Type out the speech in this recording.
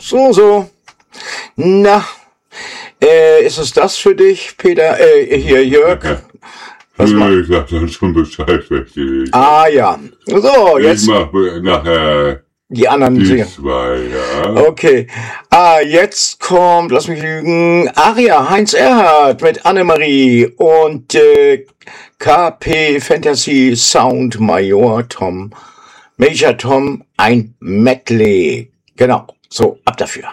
So. Na, ist es das für dich, Peter? Hier, Jörg? Was ich sag dann schon Bescheid, richtig. Ah, ja. So, jetzt. Ich mach nachher die anderen die zwei, ja. Okay. Jetzt kommt, lass mich lügen, Aria, Heinz Erhardt mit Annemarie und KP Fantasy Sound Major Tom, ein Medley. Genau. So, ab dafür.